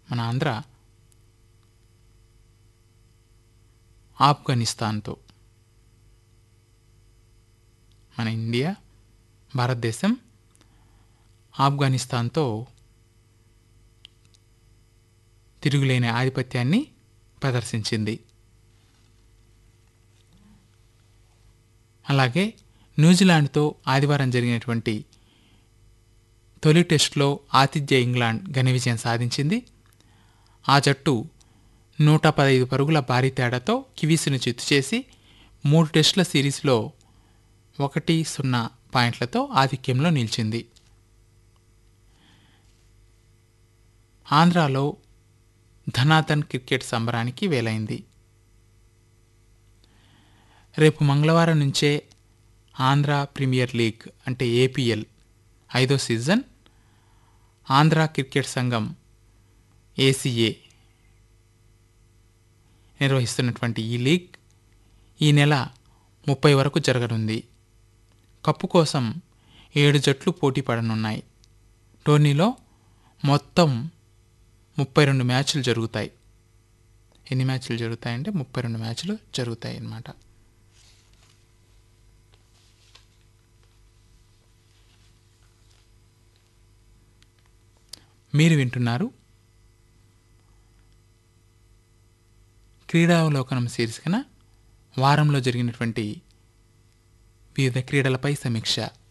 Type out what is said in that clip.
మన ఆంధ్ర ఆఫ్ఘనిస్తాన్తో, మన ఇండియా భారతదేశం ఆఫ్ఘనిస్తాన్తో తిరుగులేని ఆధిపత్యాన్ని ప్రదర్శించింది. అలాగే న్యూజిలాండ్తో ఆదివారం జరిగినటువంటి తొలి టెస్టులో ఆతిథ్య ఇంగ్లాండ్ ఘన విజయం సాధించింది. ఆ జట్టు 115 పరుగుల భారీ తేడాతో కివీస్ను చిత్తు చేసి 3 టెస్టుల సిరీస్లో 1-0 పాయింట్లతో ఆధిక్యంలో నిలిచింది. ఆంధ్రాలో ధనాధన్ క్రికెట్ సంబరానికి వేలైంది. రేపు మంగళవారం నుంచే ఆంధ్ర ప్రీమియర్ లీగ్ అంటే ఏపీఎల్ 5వ సీజన్ ఆంధ్ర క్రికెట్ సంఘం ఏసీఏ నిర్వహిస్తున్నటువంటి ఈ లీగ్ ఈ నెల 30 వరకు జరగనుంది. కప్పు కోసం 7 జట్లు పోటీ పడనున్నాయి. టోర్నీలో మొత్తం 32 మ్యాచ్లు జరుగుతాయి. ఎన్ని మ్యాచ్లు జరుగుతాయంటే 32 మ్యాచ్లు జరుగుతాయి అన్నమాట. మీరు వింటున్నారు క్రీడావలోకనం శీర్షికన వారంలో జరిగినటువంటి వివిధ క్రీడలపై సమీక్ష.